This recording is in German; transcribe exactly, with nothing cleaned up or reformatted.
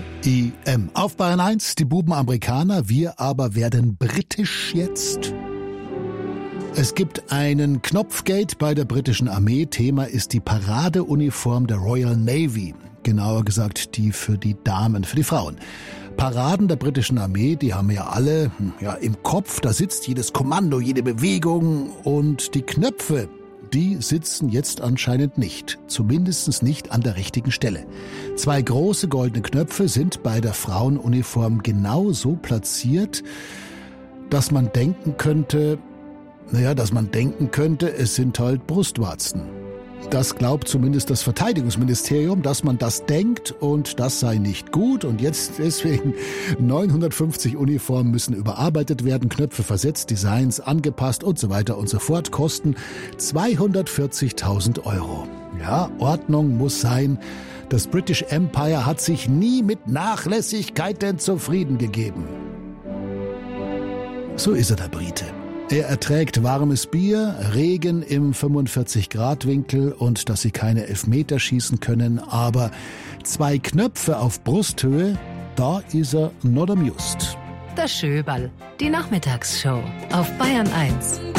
I M. Auf Bayern eins, die Buben Amerikaner, wir aber werden britisch jetzt. Es gibt einen Knopfgate bei der britischen Armee. Thema ist die Paradeuniform der Royal Navy. Genauer gesagt die für die Damen, für die Frauen. Paraden der britischen Armee, die haben wir ja alle ja, im Kopf. Da sitzt jedes Kommando, jede Bewegung und die Knöpfe, die sitzen jetzt anscheinend nicht. Zumindest nicht an der richtigen Stelle. Zwei große goldene Knöpfe sind bei der Frauenuniform genau so platziert, dass man denken könnte, naja, dass man denken könnte, es sind halt Brustwarzen. Das glaubt zumindest das Verteidigungsministerium, dass man das denkt und das sei nicht gut. Und jetzt deswegen neunhundertfünfzig Uniformen müssen überarbeitet werden, Knöpfe versetzt, Designs angepasst und so weiter und so fort, kosten zweihundertvierzigtausend Euro. Ja, Ordnung muss sein. Das British Empire hat sich nie mit Nachlässigkeiten zufrieden gegeben. So ist er, der Brite. Er erträgt warmes Bier, Regen im fünfundvierzig Grad Winkel und dass sie keine Elfmeter schießen können, aber zwei Knöpfe auf Brusthöhe, da ist er not amused. Der Schöberl, die Nachmittagsshow auf Bayern eins.